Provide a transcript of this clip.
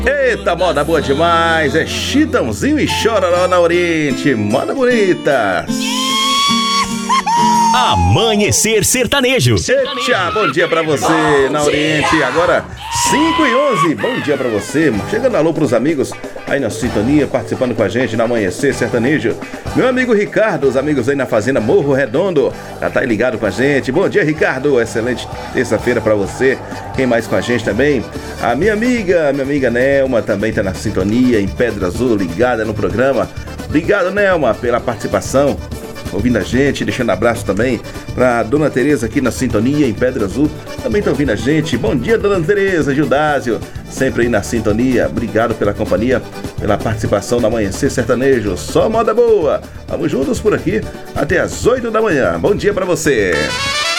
Eita, moda boa demais, é Chitãozinho e Chororó na Oriente, moda bonita. Amanhecer Sertanejo. Eita, bom dia pra você na Oriente, agora 5h11, bom dia pra você, chegando alô pros amigos aí na sintonia, participando com a gente na Amanhecer Sertanejo. Meu amigo Ricardo, os amigos aí na Fazenda Morro Redondo, já tá aí ligado com a gente. Bom dia, Ricardo, excelente terça-feira pra você. Quem mais com a gente também? A minha amiga Nelma também tá na sintonia, em Pedra Azul, ligada no programa. Obrigado, Nelma, pela participação, ouvindo a gente, deixando abraço também pra Dona Tereza aqui na sintonia, em Pedra Azul, também tá ouvindo a gente. Bom dia, Dona Tereza, Gildásio, sempre aí na sintonia. Obrigado pela companhia, pela participação no Amanhecer Sertanejo, só moda boa. Vamos juntos por aqui até as 8 da manhã. Bom dia pra você.